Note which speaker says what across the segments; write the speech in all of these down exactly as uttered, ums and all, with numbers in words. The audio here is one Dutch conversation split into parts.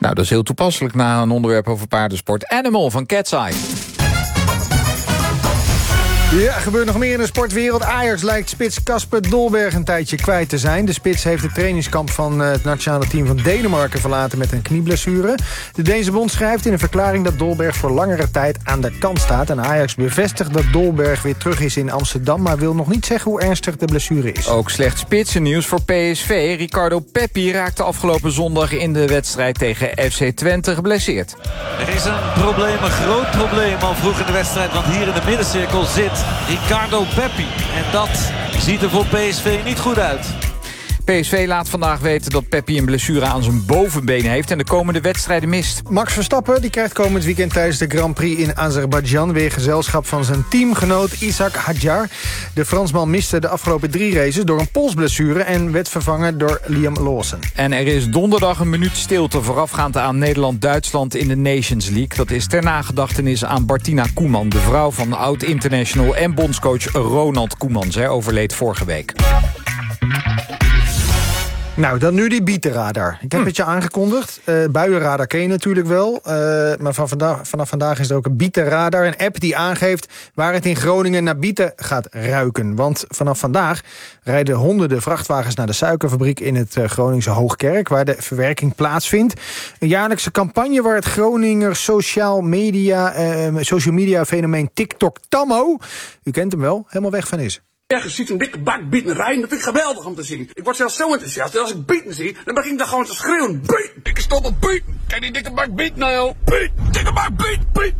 Speaker 1: Nou, dat is heel toepasselijk na een onderwerp over paardensport. Animal van Cat's Eye.
Speaker 2: Ja, er gebeurt nog meer in de sportwereld. Ajax lijkt spits Kasper Dolberg een tijdje kwijt te zijn. De spits heeft het trainingskamp van het nationale team van Denemarken verlaten met een knieblessure. De Deense bond schrijft in een verklaring dat Dolberg voor langere tijd aan de kant staat. En Ajax bevestigt dat Dolberg weer terug is in Amsterdam, maar wil nog niet zeggen hoe ernstig de blessure is.
Speaker 1: Ook slecht spitsennieuws voor P S V. Ricardo Pepi raakte afgelopen zondag in de wedstrijd tegen F C Twente geblesseerd.
Speaker 3: Er is een probleem, een groot probleem al vroeg in de wedstrijd, want hier in de middencirkel zit Ricardo Pepi. En dat ziet er voor P S V niet goed uit.
Speaker 1: P S V laat vandaag weten dat Pepi een blessure aan zijn bovenbeen heeft en de komende wedstrijden mist.
Speaker 2: Max Verstappen die krijgt komend weekend tijdens de Grand Prix in Azerbeidzjan weer gezelschap van zijn teamgenoot Ishak Hadjar. De Fransman miste de afgelopen drie races door een polsblessure en werd vervangen door Liam Lawson.
Speaker 1: En er is donderdag een minuut stilte voorafgaand aan Nederland-Duitsland in de Nations League. Dat is ter nagedachtenis aan Martina Koeman, de vrouw van oud-international en bondscoach Ronald Koeman. Zij overleed vorige week.
Speaker 2: Nou, dan nu die bietenradar. Ik heb hm. het je aangekondigd. Uh, buienradar ken je natuurlijk wel. Uh, maar van vandaag, vanaf vandaag is er ook een bietenradar. Een app die aangeeft waar het in Groningen naar bieten gaat ruiken. Want vanaf vandaag rijden honderden vrachtwagens naar de suikerfabriek in het uh, Groningse Hoogkerk, waar de verwerking plaatsvindt. Een jaarlijkse campagne waar het Groninger social media, uh, social media fenomeen TikTok Tammo, u kent hem wel, helemaal weg van is.
Speaker 4: Ergens ziet een dikke bak bieten rijden, dat vind ik geweldig om te zien. Ik word zelfs zo enthousiast, en als ik bieten zie, dan begin ik dan gewoon te schreeuwen. Biet, dikke stomme biet, kijk die dikke bak biet nou joh. Biet, dikke bak biet, biet,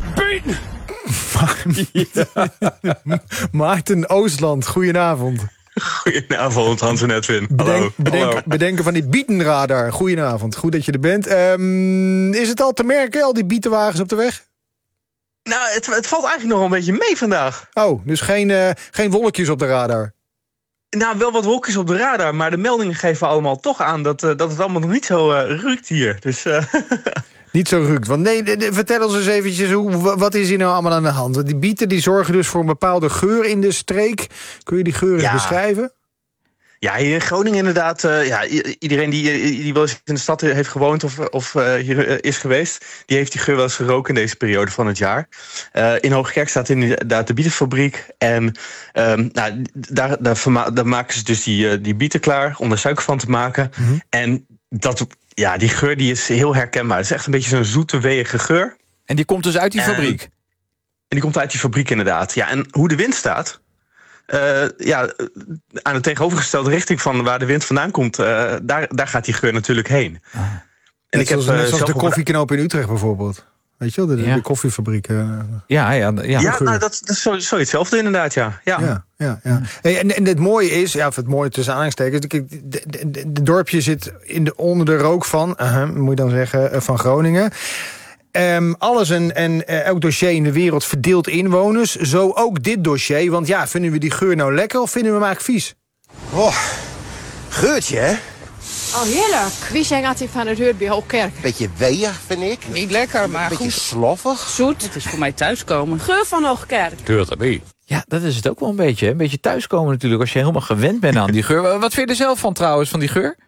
Speaker 4: biet.
Speaker 2: Ja. Maarten Oostland, goedenavond.
Speaker 5: Goedenavond, Hans en Edwin.
Speaker 2: Bedenk,
Speaker 5: Hallo.
Speaker 2: Bedenk,
Speaker 5: Hallo.
Speaker 2: Bedenken van die bietenradar. Goedenavond, goed dat je er bent. Um, is het al te merken, al die bietenwagens op de weg?
Speaker 5: Nou, het, het valt eigenlijk nog een beetje mee vandaag.
Speaker 2: Oh, dus geen, uh, geen wolkjes op de radar?
Speaker 5: Nou, wel wat wolkjes op de radar, maar de meldingen geven allemaal toch aan dat, uh, dat het allemaal nog niet zo uh, ruikt hier. Dus, uh...
Speaker 2: Niet zo ruikt. Want nee, de, de, vertel ons eens eventjes, hoe, wat is hier nou allemaal aan de hand? Want die bieten die zorgen dus voor een bepaalde geur in de streek. Kun je die geur eens
Speaker 5: ja.
Speaker 2: beschrijven?
Speaker 5: Ja, hier in Groningen inderdaad. Uh, ja, iedereen die, die wel eens in de stad heeft gewoond of, of uh, hier uh, is geweest, die heeft die geur wel eens geroken in deze periode van het jaar. Uh, in Hoogkerk staat inderdaad de bietenfabriek. En um, nou, daar, daar, verma- daar maken ze dus die, uh, die bieten klaar om er suiker van te maken. Mm-hmm. En dat, ja, die geur die is heel herkenbaar. Het is echt een beetje zo'n zoete, weeige geur.
Speaker 1: En die komt dus uit die
Speaker 5: en,
Speaker 1: fabriek?
Speaker 5: En die komt uit die fabriek inderdaad. Ja, en hoe de wind staat, Uh, ja, aan de tegenovergestelde richting van waar de wind vandaan komt, uh, daar, daar gaat die geur natuurlijk heen. Ah. En
Speaker 2: net ik zoals, heb, net zoals de koffieknoop in Utrecht bijvoorbeeld. Weet je wel, de, ja. de koffiefabriek. Uh,
Speaker 1: ja, ja, ja.
Speaker 5: ja nou, dat, dat is zo, zo hetzelfde inderdaad, ja. ja.
Speaker 2: ja, ja, ja. Hey, en, en het mooie is, ja, of het mooie tussen aanhalingstekens, het dorpje zit in de, onder de rook van, uh, moet je dan zeggen, van Groningen. Um, alles en, en uh, elk dossier in de wereld verdeelt inwoners. Zo ook dit dossier. Want ja, vinden we die geur nou lekker of vinden we hem eigenlijk vies?
Speaker 6: Oh, geurtje, hè?
Speaker 7: Oh, heerlijk. Wie zegt hij van het heurt bij Hoogkerk?
Speaker 6: Beetje weeig, vind ik.
Speaker 7: Niet lekker, maar
Speaker 6: Beetje
Speaker 7: goed.
Speaker 6: sloffig.
Speaker 7: Zoet.
Speaker 8: Het is voor mij thuiskomen.
Speaker 7: Geur van Hoogkerk.
Speaker 1: Geurt erbij. Ja, dat is het ook wel een beetje. Hè? Een beetje thuiskomen natuurlijk, als je helemaal gewend bent aan die geur. Wat vind je er zelf van trouwens, van die geur?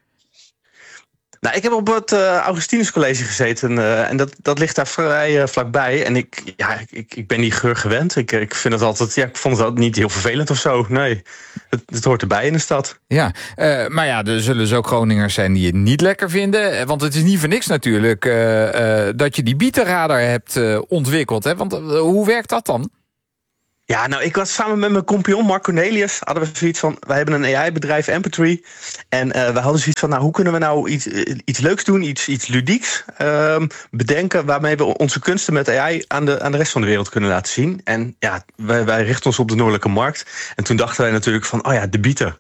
Speaker 5: Nou, ik heb op het uh, Augustinus College gezeten uh, en dat, dat ligt daar vrij uh, vlakbij. En ik, ja, ik, ik ben die geur gewend. Ik, ik vind het altijd, ja, ik vond het altijd niet heel vervelend of zo. Nee, het, het hoort erbij in de stad.
Speaker 1: Ja, uh, maar ja, er zullen dus ook Groningers zijn die het niet lekker vinden. Want het is niet voor niks natuurlijk uh, uh, dat je die bietenradar hebt uh, ontwikkeld. Hè? Want uh, hoe werkt dat dan?
Speaker 5: Ja, nou, ik was samen met mijn compagnon Mark Cornelius, hadden we zoiets van, wij hebben een A I-bedrijf, Empatry, en uh, we hadden zoiets van, nou, hoe kunnen we nou iets, iets leuks doen, iets, iets ludieks um, bedenken, waarmee we onze kunsten met A I aan de, aan de rest van de wereld kunnen laten zien. En ja, wij, wij richten ons op de Noordelijke Markt. En toen dachten wij natuurlijk van, oh ja, de bieten.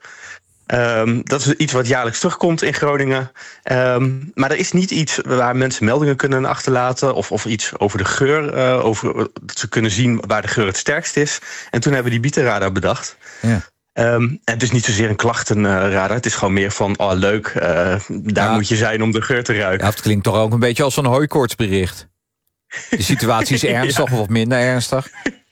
Speaker 5: Um, dat is iets wat jaarlijks terugkomt in Groningen. Um, maar er is niet iets waar mensen meldingen kunnen achterlaten, Of, of iets over de geur. Uh, over, dat ze kunnen zien waar de geur het sterkst is. En toen hebben we die bietenradar bedacht. Ja. Um, en het is niet zozeer een klachtenradar. Het is gewoon meer van, oh leuk, uh, daar ja. moet je zijn om de geur te ruiken.
Speaker 1: Ja, het klinkt toch ook een beetje als een hooikoortsbericht. De situatie is ernstig ja. of wat minder ernstig.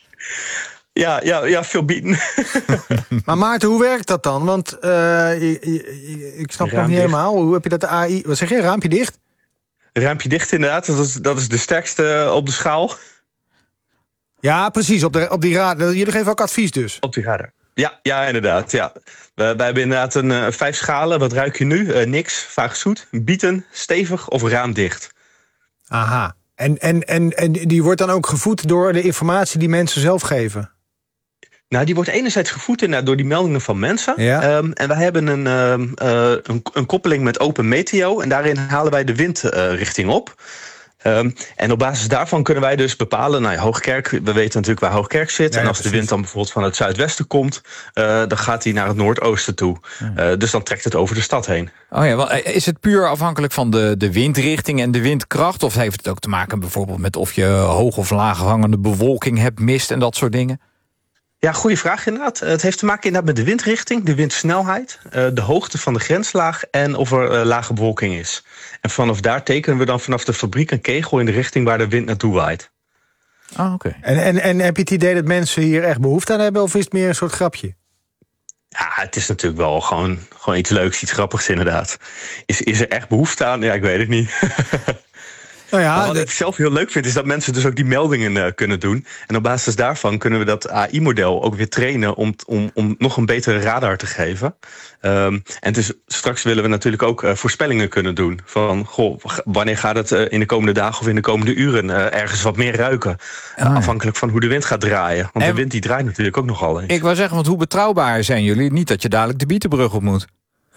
Speaker 5: Ja, ja, ja, veel bieden.
Speaker 2: Maar Maarten, hoe werkt dat dan? Want uh, ik, ik snap nog niet helemaal. Hoe heb je dat de A I... Wat zeg je, raampje dicht?
Speaker 5: Ruimpje dicht inderdaad, dat is, dat is de sterkste op de schaal.
Speaker 2: Ja, precies, op, de, op die radar. Jullie geven ook advies dus?
Speaker 5: Op die radar. Ja, ja inderdaad. Ja. We, wij hebben inderdaad een uh, vijf schalen. Wat ruik je nu? Uh, niks, vaag zoet, bieten, stevig of raamdicht.
Speaker 2: Aha. En, en, en, en die wordt dan ook gevoed door de informatie die mensen zelf geven?
Speaker 5: Nou, die wordt enerzijds gevoed inderdaad door die meldingen van mensen.
Speaker 2: Ja. Um,
Speaker 5: en wij hebben een, uh, uh, een, een koppeling met Open Meteo. En daarin halen wij de windrichting uh, op. Um, en op basis daarvan kunnen wij dus bepalen... Nou ja, Hoogkerk, we weten natuurlijk waar Hoogkerk zit. Ja, ja, en als precies. de wind dan bijvoorbeeld van het zuidwesten komt... Uh, dan gaat hij naar het noordoosten toe. Uh, dus dan trekt het over de stad heen.
Speaker 1: Oh ja, wel, is het puur afhankelijk van de, de windrichting en de windkracht? Of heeft het ook te maken bijvoorbeeld met of je hoog of laag hangende bewolking hebt, mist en dat soort dingen?
Speaker 5: Ja, goede vraag inderdaad. Het heeft te maken inderdaad met de windrichting, de windsnelheid... de hoogte van de grenslaag en of er uh, lage bewolking is. En vanaf daar tekenen we dan vanaf de fabriek een kegel... in de richting waar de wind naartoe waait.
Speaker 1: Oh, oké. Okay.
Speaker 2: En, en, en heb je het idee dat mensen hier echt behoefte aan hebben... of is het meer een soort grapje?
Speaker 5: Ja, het is natuurlijk wel gewoon, gewoon iets leuks, iets grappigs inderdaad. Is, is er echt behoefte aan? Ja, ik weet het niet. Nou ja, maar wat de... ik zelf heel leuk vind, is dat mensen dus ook die meldingen uh, kunnen doen. En op basis daarvan kunnen we dat A I-model ook weer trainen... om, om, om nog een betere radar te geven. Um, en dus straks willen we natuurlijk ook uh, voorspellingen kunnen doen. Van, goh, wanneer gaat het uh, in de komende dagen of in de komende uren... Uh, ergens wat meer ruiken. Uh, oh, ja. Afhankelijk van hoe de wind gaat draaien. Want en... de wind die draait natuurlijk ook nogal eens.
Speaker 1: Ik wou zeggen, want hoe betrouwbaar zijn jullie? Niet dat je dadelijk de Bietenbrug op moet.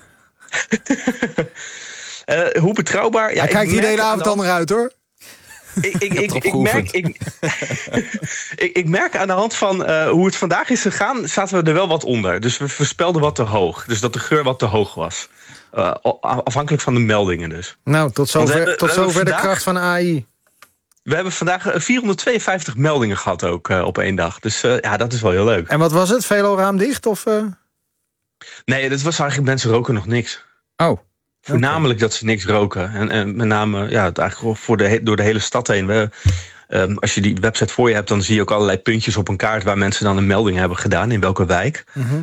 Speaker 5: Uh, hoe betrouwbaar... Ja,
Speaker 2: Hij kijkt hier de hele avond dan nog uit, hoor.
Speaker 5: Ik, ik, ik, ik, merk, ik, ik, ik merk aan de hand van uh, hoe het vandaag is gegaan... zaten we er wel wat onder. Dus we voorspelden wat te hoog. Dus dat de geur wat te hoog was. Uh, afhankelijk van de meldingen dus.
Speaker 2: Nou, tot zover, hebben, tot zover vandaag, de kracht van A I.
Speaker 5: We hebben vandaag vierhonderdtweeënvijftig meldingen gehad ook uh, op één dag. Dus uh, ja, dat is wel heel leuk.
Speaker 2: En wat was het? Veelal raamdicht? Of, uh...
Speaker 5: Nee, dat was eigenlijk mensen roken nog niks.
Speaker 2: Oh.
Speaker 5: Voornamelijk dat ze niks roken. En, en met name ja, eigenlijk voor de, door de hele stad heen. We, um, als je die website voor je hebt, dan zie je ook allerlei puntjes op een kaart... waar mensen dan een melding hebben gedaan, in welke wijk. Mm-hmm.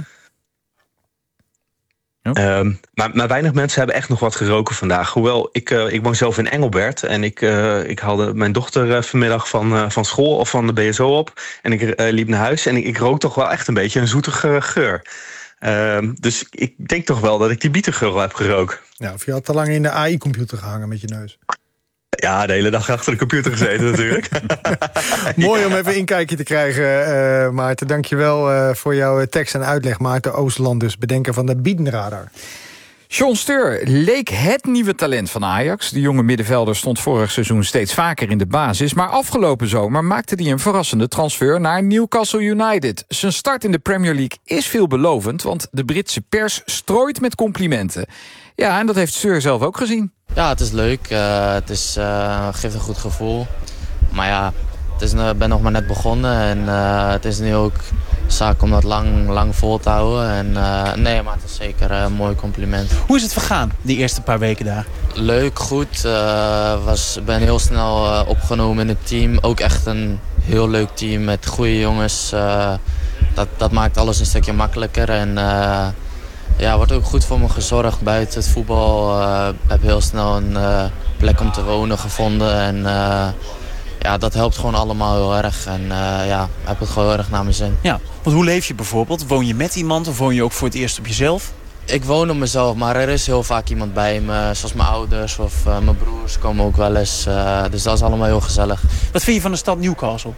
Speaker 5: Ja. Um, maar, maar weinig mensen hebben echt nog wat geroken vandaag. Hoewel, ik, uh, ik woon zelf in Engelbert... en ik, uh, ik haalde mijn dochter uh, vanmiddag van, uh, van school of van de B S O op... en ik uh, liep naar huis en ik, ik rook toch wel echt een beetje een zoetige geur... Uh, dus ik denk toch wel dat ik die bietengeur heb gerookt.
Speaker 2: Ja, of je had te lang in de A I-computer gehangen met je neus.
Speaker 5: Ja, de hele dag achter de computer gezeten natuurlijk.
Speaker 2: Mooi om even een inkijkje te krijgen, uh, Maarten. Dank je wel uh, voor jouw tekst en uitleg. Maarten Oosterland dus, bedenker van de Bietenradar.
Speaker 1: John Steur leek het nieuwe talent van Ajax. De jonge middenvelder stond vorig seizoen steeds vaker in de basis. Maar afgelopen zomer maakte hij een verrassende transfer naar Newcastle United. Zijn start in de Premier League is veelbelovend, want de Britse pers strooit met complimenten. Ja, en dat heeft Steur zelf ook gezien.
Speaker 8: Ja, het is leuk. Uh, het is, uh, geeft een goed gevoel. Maar ja, ik uh, ben nog maar net begonnen. En uh, het is nu ook zaak om dat lang, lang vol te houden. En, uh, nee, maar het is zeker een mooi compliment.
Speaker 9: Hoe is het vergaan, die eerste paar weken daar?
Speaker 8: Leuk, goed. Uh, was, ben heel snel uh, opgenomen in het team. Ook echt een heel leuk team met goede jongens. Uh, dat, dat maakt alles een stukje makkelijker. En uh, ja, wordt ook goed voor me gezorgd buiten het voetbal. Uh, heb heel snel een uh, plek om te wonen gevonden. En uh, ja, dat helpt gewoon allemaal heel erg. En uh, ja, heb het gewoon heel erg naar mijn zin.
Speaker 9: Ja, want hoe leef je bijvoorbeeld? Woon je met iemand of woon je ook voor het eerst op jezelf?
Speaker 8: Ik woon op mezelf, maar er is heel vaak iemand bij me. Zoals mijn ouders of uh, mijn broers komen ook wel eens. Uh, dus dat is allemaal heel gezellig.
Speaker 9: Wat vind je van de stad Newcastle?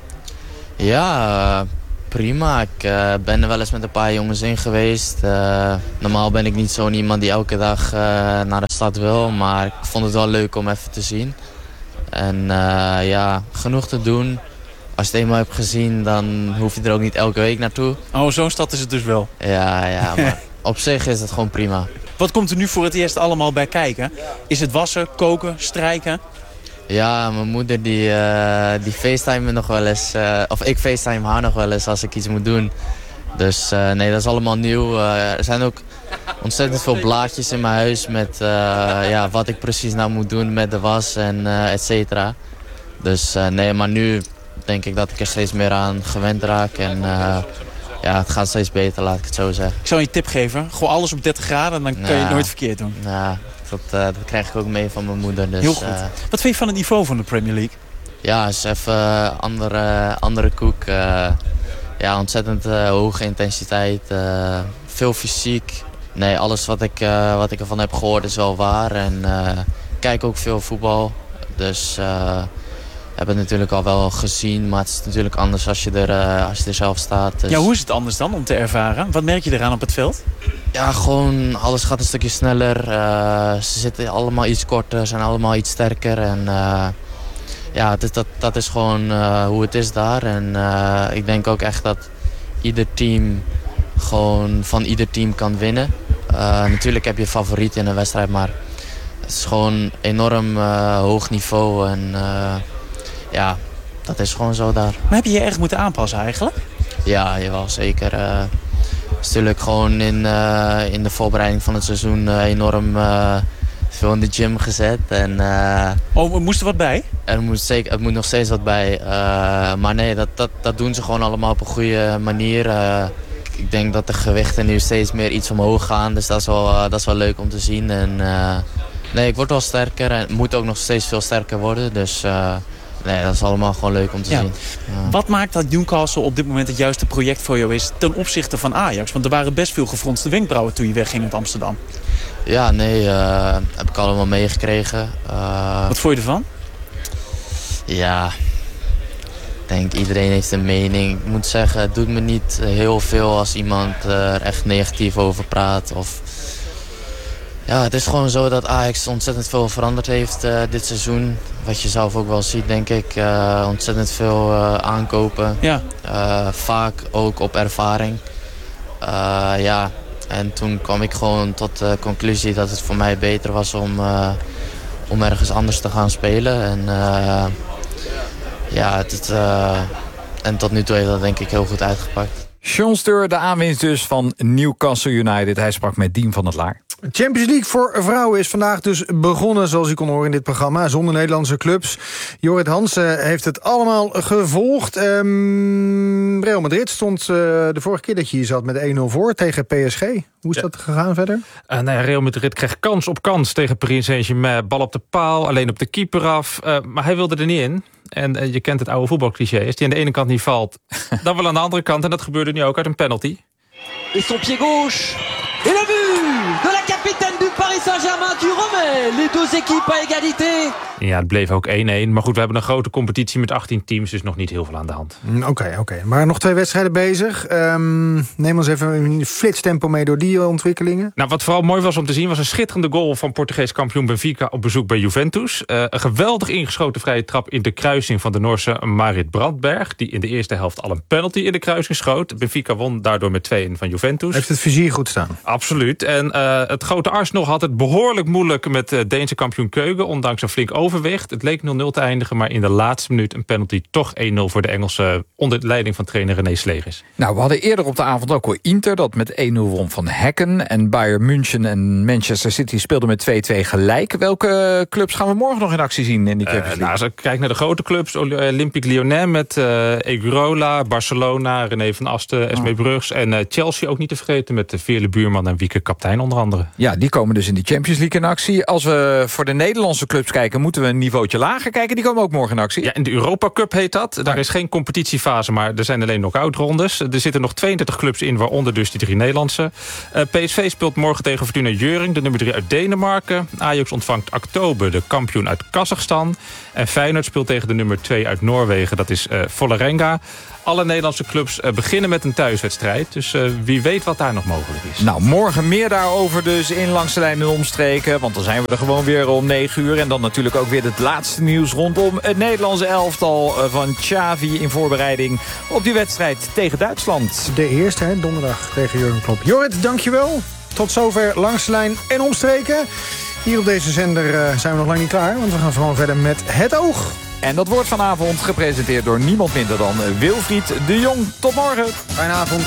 Speaker 8: Ja, uh, prima. Ik uh, ben er wel eens met een paar jongens in geweest. Uh, normaal ben ik niet zo'n iemand die elke dag uh, naar de stad wil. Maar ik vond het wel leuk om even te zien. En uh, ja, genoeg te doen. Als je het eenmaal hebt gezien, dan hoef je er ook niet elke week naartoe.
Speaker 9: Oh, zo'n stad is het dus wel?
Speaker 8: Ja, ja, maar op zich is het gewoon prima.
Speaker 9: Wat komt er nu voor het eerst allemaal bij kijken? Is het wassen, koken, strijken?
Speaker 8: Ja, mijn moeder die, uh, die facetime me nog wel eens. Uh, of ik facetime haar nog wel eens als ik iets moet doen. Dus uh, nee, dat is allemaal nieuw. Uh, er zijn ook ontzettend veel blaadjes in mijn huis met uh, ja, wat ik precies nou moet doen met de was en uh, et cetera. Dus uh, nee, maar nu denk ik dat ik er steeds meer aan gewend raak. En uh, ja, het gaat steeds beter, laat ik het zo zeggen.
Speaker 9: Ik zal je een tip geven. Gooi alles op dertig graden en dan kun je
Speaker 8: ja,
Speaker 9: het nooit verkeerd doen.
Speaker 8: Ja, Dat, uh, dat krijg ik ook mee van mijn moeder. Dus,
Speaker 9: Heel goed.
Speaker 8: Uh,
Speaker 9: Wat vind je van het niveau van de Premier League?
Speaker 8: Ja, het is even uh, andere, andere koek. Uh, ja, ontzettend uh, hoge intensiteit. Uh, veel fysiek. Nee, alles wat ik, uh, wat ik ervan heb gehoord is wel waar. En uh, ik kijk ook veel voetbal. Dus uh, we hebben het natuurlijk al wel gezien. Maar het is natuurlijk anders als je er, uh, als je er zelf staat. Dus...
Speaker 9: Ja, hoe is het anders dan om te ervaren? Wat merk je eraan op het veld?
Speaker 8: Ja, gewoon alles gaat een stukje sneller. Uh, ze zitten allemaal iets korter, zijn allemaal iets sterker. En uh, ja, dat, dat, dat is gewoon uh, hoe het is daar. En uh, ik denk ook echt dat ieder team gewoon van ieder team kan winnen. Uh, natuurlijk heb je favorieten in een wedstrijd, maar het is gewoon enorm uh, hoog niveau. En uh, ja, dat is gewoon zo daar.
Speaker 9: Maar heb je je echt moeten aanpassen eigenlijk?
Speaker 8: Ja, jawel, zeker. Uh, Het is natuurlijk gewoon in, uh, in de voorbereiding van het seizoen uh, enorm uh, veel in de gym gezet. En, uh,
Speaker 9: oh, er moest er wat bij?
Speaker 8: Er moet, zeker, er moet nog steeds wat bij. Uh, maar nee, dat, dat, dat doen ze gewoon allemaal op een goede manier. Uh, ik denk dat de gewichten nu steeds meer iets omhoog gaan. Dus dat is wel, uh, dat is wel leuk om te zien. En, uh, nee, ik word wel sterker en moet ook nog steeds veel sterker worden. Dus... Uh, Nee, dat is allemaal gewoon leuk om te ja. zien. Ja.
Speaker 9: Wat maakt dat Newcastle op dit moment het juiste project voor jou is ten opzichte van Ajax? Want er waren best veel gefronste wenkbrauwen toen je wegging uit Amsterdam.
Speaker 8: Ja, nee, uh, heb ik allemaal meegekregen. Uh,
Speaker 9: Wat vond je ervan?
Speaker 8: Ja, ik denk iedereen heeft een mening. Ik moet zeggen, het doet me niet heel veel als iemand er echt negatief over praat. Of... Ja, het is gewoon zo dat Ajax ontzettend veel veranderd heeft uh, dit seizoen. Wat je zelf ook wel ziet, denk ik. Uh, ontzettend veel uh, aankopen.
Speaker 9: Ja.
Speaker 8: Uh, vaak ook op ervaring. Uh, ja, en toen kwam ik gewoon tot de conclusie dat het voor mij beter was om, uh, om ergens anders te gaan spelen. En uh, ja, het, uh, en tot nu toe heeft dat denk ik heel goed uitgepakt.
Speaker 1: John Steur, de aanwinst dus van Newcastle United. Hij sprak met Dien van het Laar.
Speaker 2: Champions League voor vrouwen is vandaag dus begonnen, zoals u kon horen in dit programma, zonder Nederlandse clubs. Jorrit Hansen heeft het allemaal gevolgd. Um, Real Madrid stond uh, de vorige keer dat je hier zat met één nul voor tegen P S G. Hoe is ja. dat gegaan verder?
Speaker 10: Uh, nou ja, Real Madrid kreeg kans op kans tegen Paris Saint-Germain. Bal op de paal, alleen op de keeper af. Uh, maar hij wilde er niet in. En uh, je kent het oude voetbalcliché. Als die aan de ene kant niet valt, dan wel aan de andere kant. En dat gebeurde nu ook uit een penalty.
Speaker 11: Et son pied gauche. Et le but de la capitaine du Paris Saint-Germain qui remet les deux équipes à égalité.
Speaker 10: Ja, het bleef ook één één. Maar goed, we hebben een grote competitie met achttien teams, dus nog niet heel veel aan de hand.
Speaker 2: Oké, okay, oké. Okay. Maar nog twee wedstrijden bezig. Um, neem ons even een flitstempo mee door die ontwikkelingen.
Speaker 10: Nou, wat vooral mooi was om te zien was een schitterende goal van Portugees kampioen Benfica op bezoek bij Juventus. Uh, een geweldig ingeschoten vrije trap in de kruising van de Noorse Marit Brandberg, die in de eerste helft al een penalty in de kruising schoot. Benfica won daardoor met twee een van Juventus.
Speaker 2: Heeft het vizier goed staan?
Speaker 10: Absoluut. En uh, het grote Arsenal had het behoorlijk moeilijk met uh, Deense kampioen Keugen, ondanks een flink overwicht. Het leek nul nul te eindigen, maar in de laatste minuut een penalty toch één nul voor de Engelsen onder leiding van trainer René Slegers.
Speaker 1: Nou, we hadden eerder op de avond ook al Inter dat met één nul won van Häcken. En Bayern München en Manchester City speelden met twee twee gelijk. Welke clubs gaan we morgen nog in actie zien in die Champions League?
Speaker 10: Uh, nou, als ik kijk naar de grote clubs, Olympique Lyonnais met uh, Egurola, Barcelona, René van Asten, Esmee oh. Brugs en uh, Chelsea ook niet te vergeten met de Veerle Buurman en Wieke Kaptein onder andere.
Speaker 1: Ja, die komen dus in die Champions League in actie. Als we voor de Nederlandse clubs kijken, moeten we een niveautje lager kijken. Die komen ook morgen in actie.
Speaker 10: Ja, in de Europa Cup heet dat. Daar is geen competitiefase, maar er zijn alleen knock-out rondes. Er zitten nog tweeëndertig clubs in, waaronder dus die drie Nederlandse. Uh, P S V speelt morgen tegen Fortuna Jeuring, de nummer drie uit Denemarken. Ajax ontvangt Oktober, de kampioen uit Kazachstan. En Feyenoord speelt tegen de nummer twee uit Noorwegen, dat is uh, Vålerenga. Alle Nederlandse clubs uh, beginnen met een thuiswedstrijd. Dus uh, wie weet wat daar nog mogelijk is.
Speaker 1: Nou, morgen meer daarover dus in Langs de Lijn en Omstreken. Want dan zijn we er gewoon weer om negen uur. En dan natuurlijk ook weer het laatste nieuws rondom het Nederlandse elftal van Xavi in voorbereiding op die wedstrijd tegen Duitsland.
Speaker 2: De eerste, hè, donderdag tegen Jurgen Klopp. Jorrit, dankjewel. Tot zover Langs de Lijn en Omstreken. Hier op deze zender uh, zijn we nog lang niet klaar. Want we gaan gewoon verder met Het Oog.
Speaker 1: En dat wordt vanavond gepresenteerd door niemand minder dan Wilfried de Jong. Tot morgen.
Speaker 2: Fijne avond.